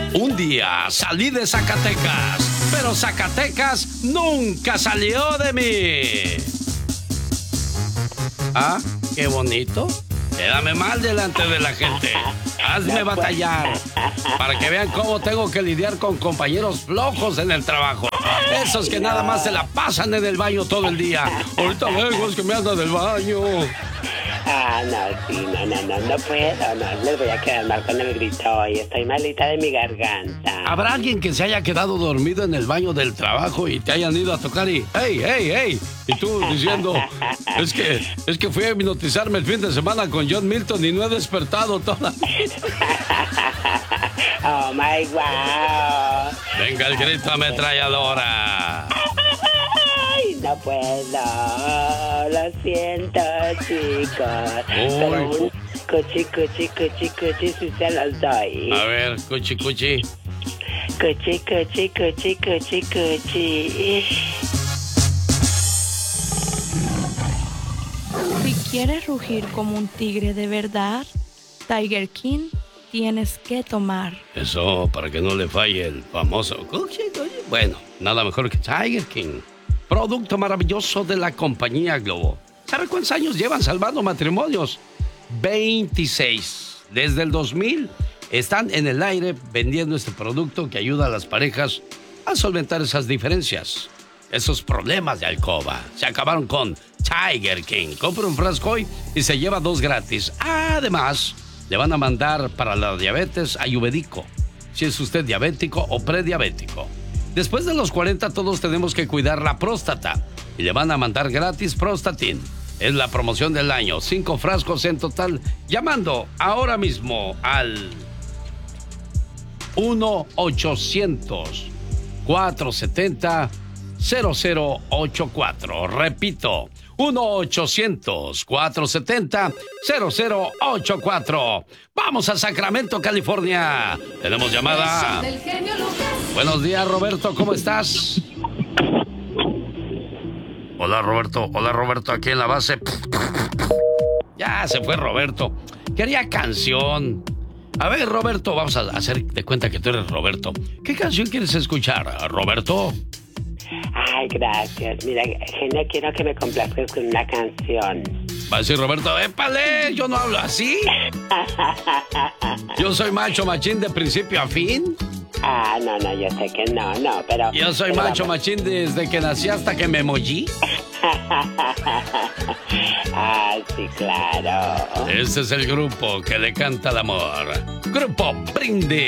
Un día salí de Zacatecas, pero Zacatecas nunca salió de mí. Ah, qué bonito. Quédame mal delante de la gente. Hazme batallar para que vean cómo tengo que lidiar con compañeros flojos en el trabajo. Esos que nada más se la pasan en el baño todo el día. Ahorita vengo, es que me anda del baño. No puedo, no les voy a quedar mal con el grito hoy. Estoy malita de mi garganta. ¿Habrá alguien que se haya quedado dormido en el baño del trabajo y te hayan ido a tocar y ¡hey! Y tú diciendo, es que fui a hipnotizarme el fin de semana con John Milton y no he despertado todavía. Oh my wow. Venga el grito ametralladora. No puedo, lo siento, chicos. Pero un cuchi si se los doy. A ver, cuchi. Cuchi. Si quieres rugir como un tigre de verdad, Tiger King tienes que tomar. Eso, para que no le falle el famoso cuchi. Bueno, nada mejor que Tiger King. Producto maravilloso de la compañía Globo. ¿Sabe cuántos años llevan salvando matrimonios? 26. Desde el 2000 están en el aire vendiendo este producto que ayuda a las parejas a solventar esas diferencias, esos problemas de alcoba. Se acabaron con Tiger King. Compra un frasco hoy y se lleva 2 gratis. Además, le van a mandar para la diabetes ayurvédico, si es usted diabético o prediabético. Después de los 40 todos tenemos que cuidar la próstata y le van a mandar gratis Prostatin. Es la promoción del año, 5 frascos en total, llamando ahora mismo al 1-800-470-0084. Repito, 1-800-470-0084. Vamos a Sacramento, California. Tenemos llamada. Buenos días, Roberto, ¿cómo estás? Hola, Roberto, aquí en la base. Ya se fue Roberto. Quería canción. A ver, Roberto, vamos a hacer de cuenta que tú eres Roberto. ¿Qué canción quieres escuchar, Roberto? Ay, gracias. Mira, genio, quiero que me complazcas con una canción. Va a decir Roberto, épale, yo no hablo así. Yo soy macho machín de principio a fin. No, yo sé que no, pero... Yo soy macho machín desde que nací hasta que me mollí. Sí, claro. Este es el grupo que le canta el amor. Grupo Brindis.